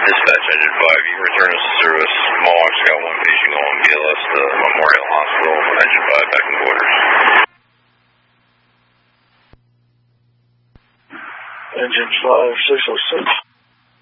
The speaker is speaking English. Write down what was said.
Dispatch Engine 5, you can return us to service. Mohawk's got one patient going BLS to Memorial Hospital. Engine 5 back in quarters. Engine 5, 606.